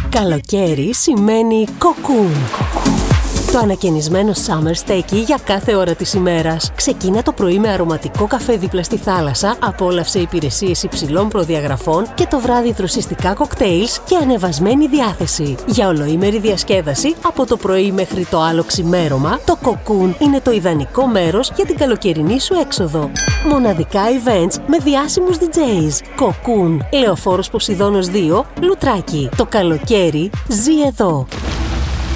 Καλοκαίρι σημαίνει κοκκούν. Το ανακαινισμένο Summer Steaky για κάθε ώρα της ημέρας. Ξεκίνα το πρωί με αρωματικό καφέ δίπλα στη θάλασσα, απόλαυσε υπηρεσίες υψηλών προδιαγραφών και το βράδυ δροσιστικά κοκτέιλς και ανεβασμένη διάθεση. Για ολοήμερη διασκέδαση, από το πρωί μέχρι το άλλο ξημέρωμα, το Cocoon είναι το ιδανικό μέρος για την καλοκαιρινή σου έξοδο. Μοναδικά events με διάσημους DJs. Cocoon, Λεωφόρος Ποσειδώνος 2, Λουτράκι. Το καλοκαίρι ζει εδώ.